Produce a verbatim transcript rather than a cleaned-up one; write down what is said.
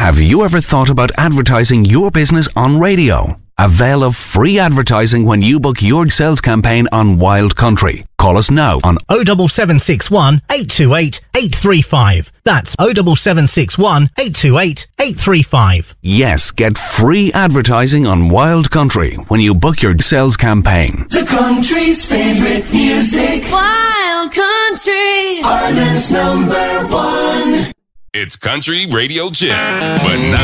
Have you ever thought about advertising your business on radio? Avail of free advertising when you book your sales campaign on Wild Country. Call us now on oh seven seven six one, eight two eight, eight three five. That's oh seven seven six one, eight two eight, eight three five. Yes, get free advertising on Wild Country when you book your sales campaign. The country's favorite music. Wild Country. Ireland's number one. It's Country Radio Jam, but not